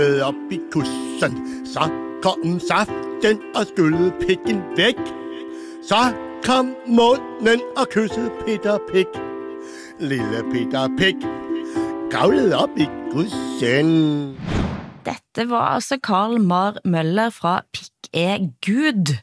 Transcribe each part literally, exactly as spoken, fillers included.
Op i kussen, så kom saften og skyllede pikken væk. Så kom munden og kyssede Peter Pik. Lille Peter Pik kravlede op i kussen. Dette var altså Carl Mar Møller fra Pikk er Gud.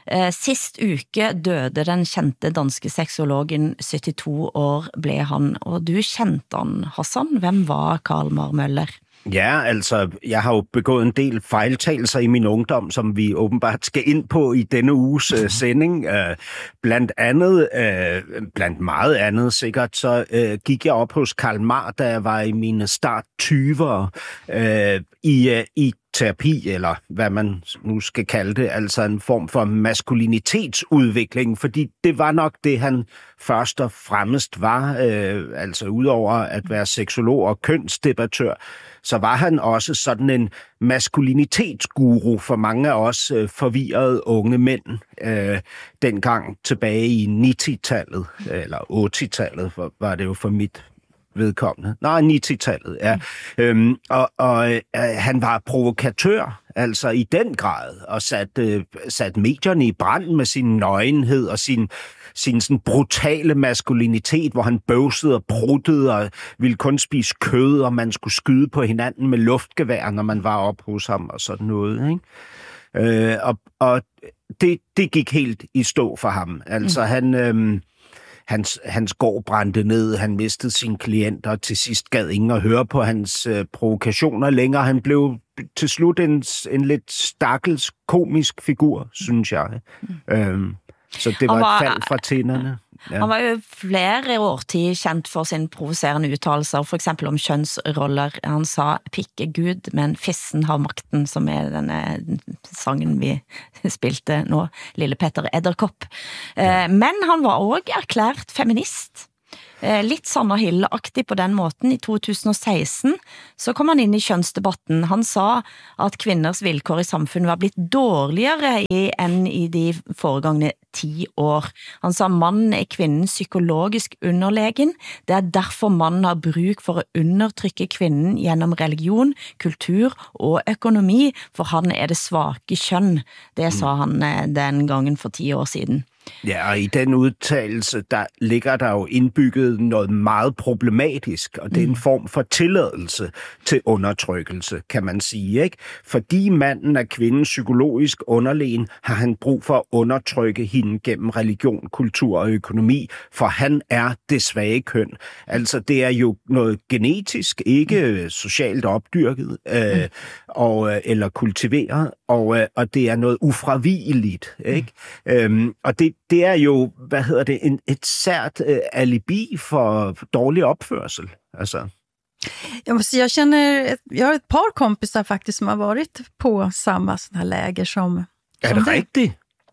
Sist uke døde den kjente danske seksologen, syttito år ble han, og du kjente han, Hassan. Hvem var Carl Mar Møller? Ja, altså, jeg har jo begået en del fejltagelser i min ungdom, som vi åbenbart skal ind på i denne uges uh, sending. Uh, blandt andet, uh, blandt meget andet sikkert, så uh, gik jeg op hos Karl Mar, da jeg var i mine start tyvere uh, i, uh, i terapi, eller hvad man nu skal kalde det, altså en form for maskulinitetsudvikling, fordi det var nok det, han først og fremmest var, øh, altså udover at være seksolog og kønsdebattør, så var han også sådan en maskulinitetsguru for mange af os øh, forvirrede unge mænd, øh, dengang tilbage i nitti-tallet, eller otte-tallet, var det jo for mit vedkommende. Nej, nitti-tallet, ja. Mm. Øhm, og og øh, han var provokatør, altså i den grad, og satte øh, sat medierne i brand med sin nøgenhed og sin, sin sådan brutale maskulinitet, hvor han bøvsede og pruttede og ville kun spise kød, og man skulle skyde på hinanden med luftgevær, når man var op hos ham og sådan noget, ikke? Øh, og og det, det gik helt i stå for ham. Altså, mm. han... Øh, Hans, hans gård brændte ned, han mistede sine klienter, og til sidst gad ingen at høre på hans øh, provokationer længere. Han blev til slut en, en lidt stakkels komisk figur, synes jeg. Mm. Øhm, så det var, var et fald fra tænderne. Ja. Han var jo flere årtid kendt for sin provocerende uttalelser, for eksempel om kønsroller. Han sa pikk er Gud, men fissen har makten, som er denne sangen vi spilte nå, Lille Petter Edderkopp. Ja. Men han var også erklært feminist. Litt Sanna Hill-aktig på den måten. I to tusen og seksten så kom han inn i kjønnsdebatten. Han sa at kvinners vilkår i samfunnet var blitt dårligere i, enn i de foregangne ti år. Han sa mannen er kvinnen psykologisk underlegen. Det er derfor mannen har bruk for å undertrykke kvinnen gjennom religion, kultur og økonomi, for han er det svake kjønn. Det sa han den gangen for ti år siden. Ja, og i den udtalelse, der ligger der jo indbygget noget meget problematisk, og det er en form for tilladelse til undertrykkelse, kan man sige, ikke? Fordi manden er kvinden psykologisk underlegen, har han brug for at undertrykke hende gennem religion, kultur og økonomi, for han er det svage køn. Altså, det er jo noget genetisk, ikke socialt opdyrket, øh, og, eller kultiveret, og, og det er noget ufravigeligt, ikke? Mm. Øhm, og det Det er jo, hvad hedder det, en, et sært uh, alibi for dårlig opførsel. Altså. Jag måste jag känner jag har ett par kompisar faktiskt som har varit på samma sån här läger som Är det rigtigt?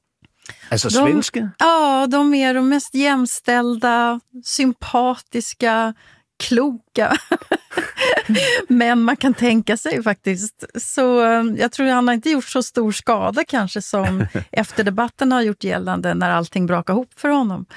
Alltså de, svenska? Ja, de är de mest jämställda, sympatiska, kloka men man kan tänka sig faktiskt. Så jag tror han har inte gjort så stor skada kanske som efter debatten har gjort gällande när allting brakar ihop för honom.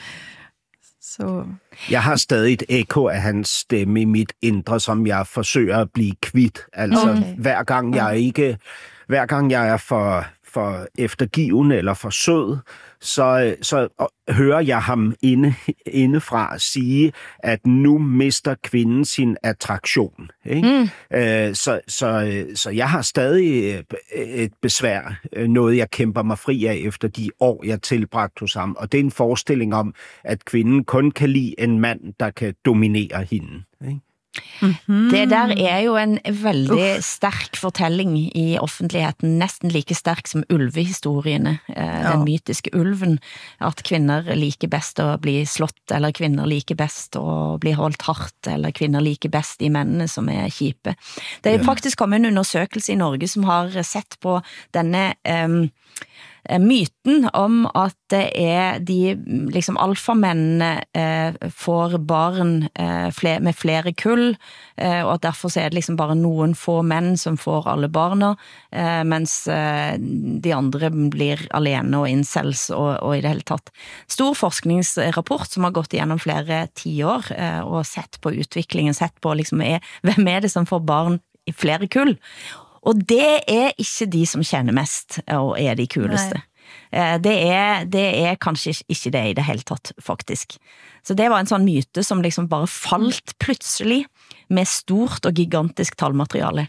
Så. Jeg har stadig et ekko af hans stemme i mit indre, som jeg forsøger at blive kvidt. Altså okay. hver gang jeg ikke, hver gang jeg er for for eftergivende eller for sød, så, så hører jeg ham inde, indefra sige, at nu mister kvinden sin attraktion. Ikke? Mm. Øh, så, så, så jeg har stadig et besvær, noget jeg kæmper mig fri af efter de år, jeg tilbragt hos ham. Og det er en forestilling om, at kvinden kun kan lide en mand, der kan dominere hende. Ikke? Mm-hmm. Det der er jo en veldig Uff. Sterk fortelling i offentligheten, nesten like sterk som ulvehistoriene, eh, ja. Den mytiske ulven, at kvinner liker best å bli slått, eller kvinner liker best å bli holdt hardt, eller kvinner liker best de mennene som er kjipe. Det er jo faktisk kommet en undersøkelse i Norge som har sett på denne eh, myten om at det er de liksom alfamennene eh, får barn eh, fler, med flere kull, eh, og at derfor så er det liksom bare noen få menn som får alle barna, eh, mens eh, de andre blir alene og incels og, og i det hele tatt. Stor forskningsrapport som har gått igjennom flere tiår eh, og sett på utviklingen, sett på liksom er, hvem er det som får barn i flere kull. Og det er ikke de som kjenner mest, og er de kuleste. Nei. Det er, det er kanskje ikke det i det hele tatt, faktisk. Så det var en sånn myte som liksom bare falt plutselig med stort og gigantisk tallmateriale.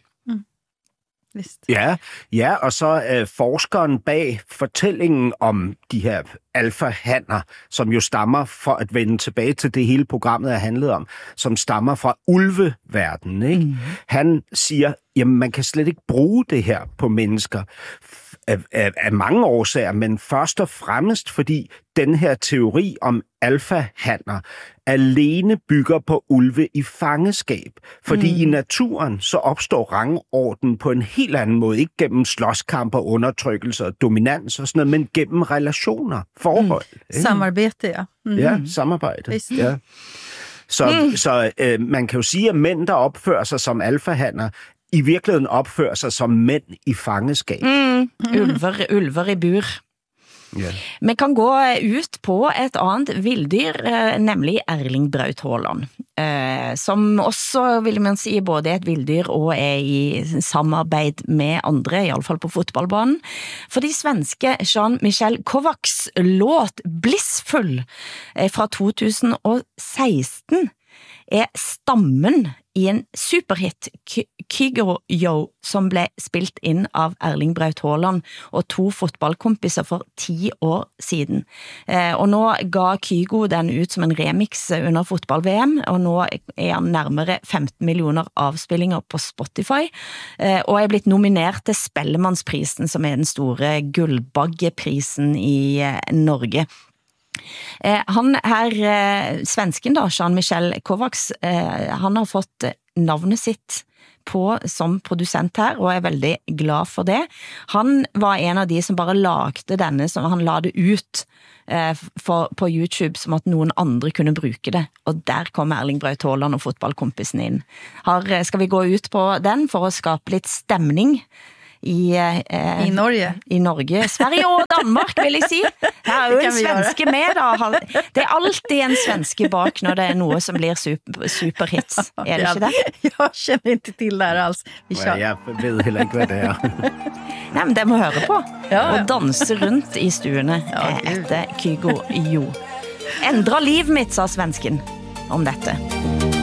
Visst. Ja, ja, og så øh, forskeren bag fortællingen om de her alfahanner, som jo stammer, for at vende tilbage til det hele programmet er handlet om, som stammer fra ulveverdenen, ikke? Mm. Han siger, jamen man kan slet ikke bruge det her på mennesker af, af, af mange årsager, men først og fremmest fordi den her teori om alfahanner alene bygger på ulve i fangeskab. Fordi mm. i naturen så opstår rangorden på en helt anden måde, ikke gennem slåskamper, undertrykkelse og dominans og sådan noget, men gennem relationer, forhold. Mm. Samarbejde, ja. Mm. Ja, samarbejde. Ja. Så, mm. så øh, man kan jo sige, at mænd, der opfører sig som alfahanner, i virkeligheden opfører sig som mænd i fangeskab. Mm. Ulver, ulver i bur. Yeah. Vi kan gå ut på et annet vilddyr, nemlig Erling Braut Haaland, som også, vil man si, både er et vilddyr og er i samarbeid med andre, i alle fall på fotballbanen. For de svenske Jean-Michel Kovacs låt Blissfull fra to tusen og seksten er stammen i en superhit, Kygo Yo, som ble spilt inn av Erling Braut Haaland og to fotballkompiser for ti år siden. Eh, og nå ga Kygo den ut som en remix under fotball-V M, og nå er han nærmere femten millioner avspillinger på Spotify, eh, og er blitt nominert til Spellemannsprisen, som er den store gullbaggeprisen i eh, Norge. Eh, han her, eh, svensken da, Jean-Michel Kovacs, eh, han har fått navnet sitt på som produsent her, og er veldig glad for det. Han var en av de som bare lagde denne, som han la det ut eh, for, på YouTube, som at noen andre kunne bruke det. Og der kom Erling Braut Haaland og fotballkompisen inn. Har, skal vi gå ut på den for å skape litt stemning? I, eh, I Norge. I Norge. Sverige og Danmark, vil jeg si. Her er jo en svenske med, da. Det er alltid en svenske bak når det er noe som blir super, superhits. Er det ikke det? Jeg kjenner ikke til det her alls. Jeg vet heller ikke hva det er. Nei, men det må høre på. Ja, ja. Og danse rundt i stuene ja, etter Kygo Jo. Endra liv mitt, sa svensken om dette.